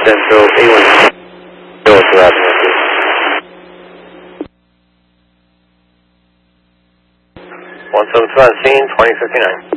Central, A1. Go to Avenue. 172 on scene, 2059.